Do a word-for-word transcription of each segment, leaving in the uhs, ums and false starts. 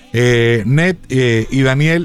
eh, Ned eh, y Daniel,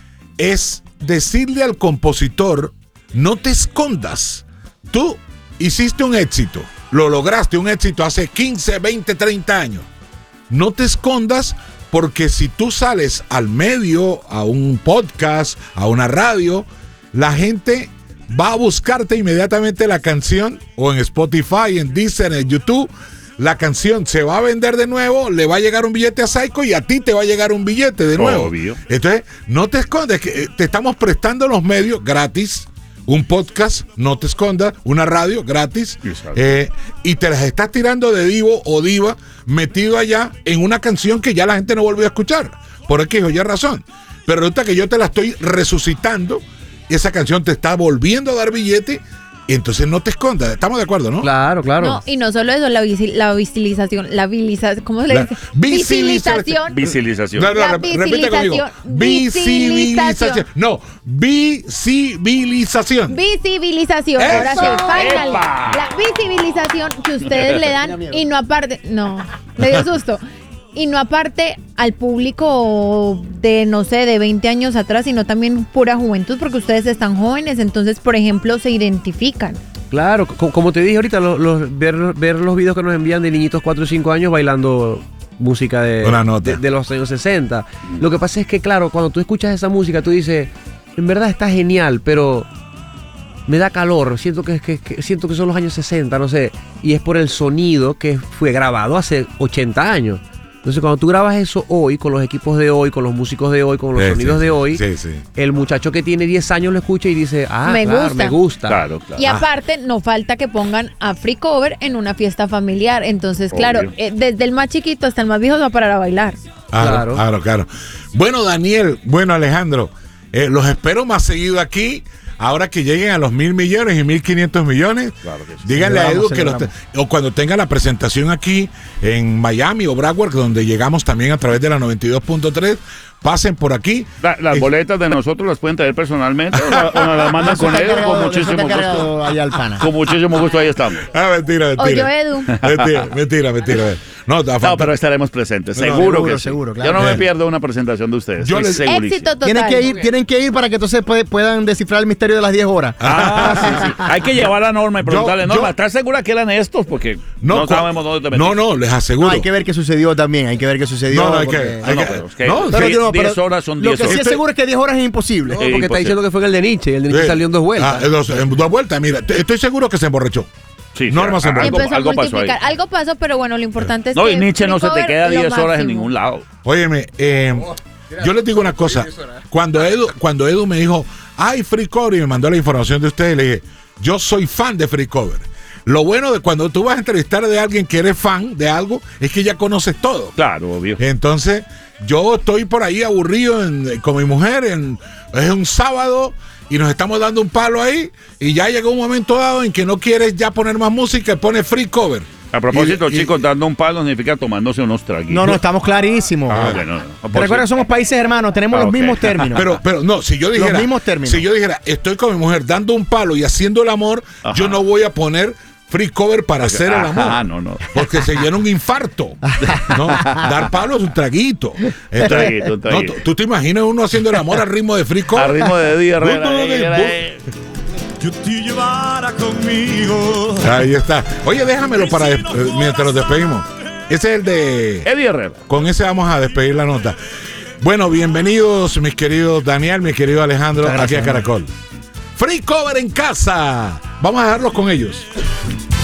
es decirle al compositor, no te escondas. Tú hiciste un éxito, lo lograste, un éxito hace quince, veinte, treinta años. No te escondas, porque si tú sales al medio, a un podcast, a una radio, la gente va a buscarte inmediatamente la canción, o en Spotify, en Deezer, en YouTube. La canción se va a vender de nuevo, le va a llegar un billete a Psycho y a ti te va a llegar un billete de nuevo. Obvio. Entonces, no te escondas, que te estamos prestando los medios gratis. Un podcast, no te escondas, una radio gratis, eh, y te las estás tirando de divo o diva metido allá en una canción que ya la gente no volvió a escuchar, por X o Y razón. Pero resulta que yo te la estoy resucitando y esa canción te está volviendo a dar billete. Y entonces no te escondas, estamos de acuerdo, ¿no? Claro, claro. No, y no solo eso, la, visi- la visibilización, la visibilización, ¿cómo se le dice? Visibilización. Visibilización. No, no, La rep- repite conmigo. visibilización. Visibilización. No, visibilización. Visibilización. ¡Eso! Ahora sí, finally. ¡Epa! La visibilización que ustedes le dan y no aparte, no, me dio susto. Y no aparte al público de, no sé, de veinte años atrás, sino también pura juventud, porque ustedes están jóvenes, entonces, por ejemplo, se identifican. Claro, co- como te dije ahorita, los, los- ver, ver los videos que nos envían de niñitos cuatro o cinco años bailando música de, Una nota. de, de los años sesenta. Lo que pasa es que, claro, cuando tú escuchas esa música, tú dices, en verdad está genial, pero me da calor, siento que, que, que- siento que son los años sesenta, no sé, y es por el sonido que fue grabado hace ochenta años. Entonces, cuando tú grabas eso hoy, con los equipos de hoy, con los músicos de hoy, con los Sí, sonidos sí, de sí, hoy, sí, sí. el muchacho que tiene diez años lo escucha y dice, ah, Me claro, gusta. me gusta. Claro, claro. Y aparte, no falta que pongan a free cover en una fiesta familiar. Entonces, claro, Obvio. eh, desde el más chiquito hasta el más viejo se va a parar a bailar. Claro, Claro. claro, claro. Bueno, Daniel, bueno, Alejandro, eh, los espero más seguido aquí. Ahora que lleguen a los mil millones y mil quinientos millones, Claro que sí. díganle a Edu Celebramos, que los te- celebramos. o cuando tenga la presentación aquí en Miami o Broward, donde llegamos también a través de la noventa y dos punto tres, pasen por aquí. La- las Eh, boletas de nosotros las pueden traer personalmente o, la- o nos las mandan con Eso está ellos con cargado- eso muchísimo está gusto. cargado allá al pana. Con muchísimo gusto, ahí estamos. Ah, mentira, mentira. Oye, Edu. Mentira, mentira, mentira. No, está No, falta- pero estaremos presentes, No, seguro, seguro, que sí. seguro, claro. Yo no me Bien. pierdo una presentación de ustedes, Yo estoy les- segurísimo. Éxito total. Tienen que ir, tienen que ir para que entonces puede- puedan descifrar el misterio de las diez horas. Ah, sí, sí. Hay que llevar a Norma y preguntarle, Yo- Norma, yo- ¿estás segura que eran estos? Porque no, cu- sabemos dónde te metiste. No, no, les aseguro. No, hay que ver qué sucedió también, hay que ver qué sucedió. No, no, hay que- porque- hay No, que- no, pero es que no, Pero sí, yo no, pero diez horas son Lo diez que sí horas. es seguro es que diez horas es imposible. No, Sí, porque está imposible. diciendo que fue en el de Nietzsche, y el de Nietzsche Sí. salió en dos vueltas. Ah, en dos, en dos vueltas, mira, te- estoy seguro que se emborrachó. Sí, sí, Norma se algo, Y emborrachó. empezó a algo pasó ahí. multiplicar. Algo pasó, pero bueno, lo importante es No, que y Nietzsche no free se te cover, queda lo diez horas en máximo. ningún lado. Óyeme, eh, yo les digo una cosa. Cuando Edu, cuando Edu me dijo, ay, Free Cover, y me mandó la información de ustedes, le dije, yo soy fan de Free Cover. Lo bueno de cuando tú vas a entrevistar de alguien que eres fan de algo, es que ya conoces todo. Claro, obvio. Entonces, yo estoy por ahí aburrido en- con mi mujer, en, es un sábado, y nos estamos dando un palo ahí, y ya llegó un momento dado en que no quieres ya poner más música, y pones Free Cover. A propósito, Y- y- chicos, dando un palo significa tomándose unos traguitos. No, no, estamos clarísimos. Ah, bueno, no, no. Te recuerda que somos países hermanos, tenemos Ah, los ok. mismos términos. Pero, pero no, si yo dijera, Los mismos términos. si yo dijera, estoy con mi mujer dando un palo y haciendo el amor, Ajá. yo no voy a poner Free Cover para hacer el amor. Ah, no, no. Porque se llena un infarto. ¿No? Dar palo es un traguito. Entonces, traguito, un traguito. no, ¿tú, tú te imaginas uno haciendo el amor al ritmo de Free Cover? Al ritmo de Eddie Herrera. No, no, no, Eddie no, Herrera. Yo te llevara conmigo. Ahí está. Oye, déjamelo para des- eh, mientras nos despedimos. Ese es el de... Eddie Herrera. Con ese vamos a despedir la nota. Bueno, bienvenidos mis queridos Daniel, mi querido Alejandro, Muchas aquí gracias, a Caracol. Free Cover en casa. Vamos a dejarlos con ellos.